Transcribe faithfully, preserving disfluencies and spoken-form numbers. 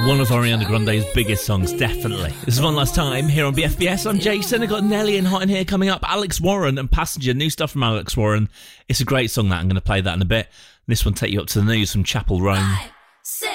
One of Ariana Grande's biggest songs, definitely. This is One Last Time here on B F B S. I'm Jason. I've got Nelly and Hot in Here coming up. Alex Warren and Passenger, new stuff from Alex Warren. It's a great song, that. I'm going to play that in a bit. This one take you up to the news from Chapel Roan. Five, six,